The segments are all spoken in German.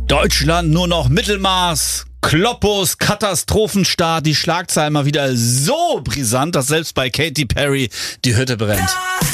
Deutschland nur noch Mittelmaß. Kloppos Katastrophenstart, die Schlagzeilen mal wieder so brisant, dass selbst bei Katy Perry die Hütte brennt.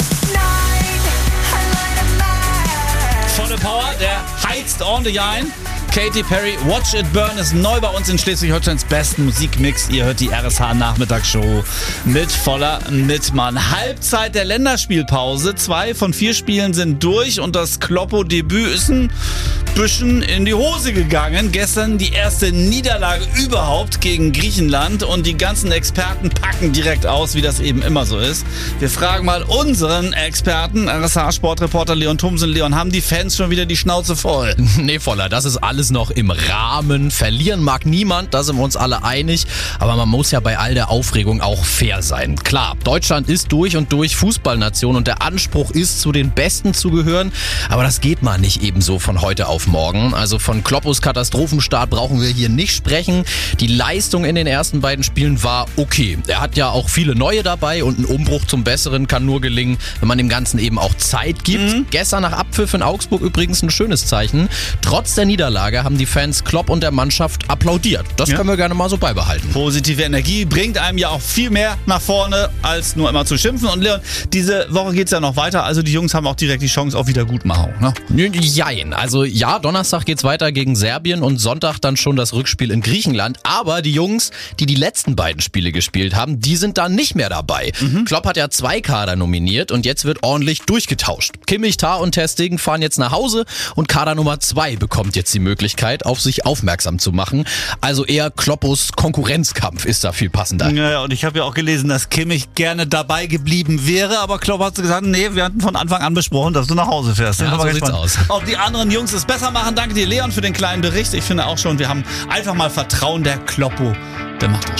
Volle Power, der heizt ordentlich ein. Katy Perry, Watch It Burn ist neu bei uns in Schleswig-Holsteins besten Musikmix. Ihr hört die RSH-Nachmittagsshow mit voller Mitmann. Halbzeit der Länderspielpause. 2 von 4 Spielen sind durch und das Kloppo-Debüt ist ein bisschen in die Hose gegangen. Gestern die erste Niederlage überhaupt gegen Griechenland und die ganzen Experten packen direkt aus, wie das eben immer so ist. Wir fragen mal unseren Experten, RSH-Sportreporter Leon Thomsen. Leon, haben die Fans schon wieder die Schnauze voll? Nee, Voller, das ist alles noch im Rahmen. Verlieren mag niemand, da sind wir uns alle einig. Aber man muss ja bei all der Aufregung auch fair sein. Klar, Deutschland ist durch und durch Fußballnation und der Anspruch ist, zu den Besten zu gehören. Aber das geht mal nicht ebenso von heute auf morgen. Also von Kloppos Katastrophenstart brauchen wir hier nicht sprechen. Die Leistung in den ersten beiden Spielen war okay. Er hat ja auch viele neue dabei und ein Umbruch zum Besseren kann nur gelingen, wenn man dem Ganzen eben auch Zeit gibt. Gestern nach Abpfiff in Augsburg übrigens ein schönes Zeichen. Trotz der Niederlage haben die Fans Klopp und der Mannschaft applaudiert. Das können wir gerne mal so beibehalten. Positive Energie bringt einem ja auch viel mehr nach vorne, als nur immer zu schimpfen. Und Leon, diese Woche geht's ja noch weiter. Also die Jungs haben auch direkt die Chance auf Wiedergutmachung, ne? Jein. Also ja, Donnerstag geht's weiter gegen Serbien und Sonntag dann schon das Rückspiel in Griechenland. Aber die Jungs, die letzten beiden Spiele gespielt haben, die sind da nicht mehr dabei. Klopp hat ja 2 Kader nominiert und jetzt wird ordentlich durchgetauscht. Kimmich, Tah und Ter Stegen fahren jetzt nach Hause und Kader Nummer 2 bekommt jetzt die Möglichkeit, auf sich aufmerksam zu machen. Also eher Kloppos Konkurrenzkampf ist da viel passender. Ja, und ich habe ja auch gelesen, dass Kimmich gerne dabei geblieben wäre, aber Klopp hat gesagt, nee, wir hatten von Anfang an besprochen, dass du nach Hause fährst. Ja, so sieht's aus. Ob die anderen Jungs es besser machen. Danke dir, Leon, für den kleinen Bericht. Ich finde auch schon, wir haben einfach mal Vertrauen, der Kloppo, der macht das.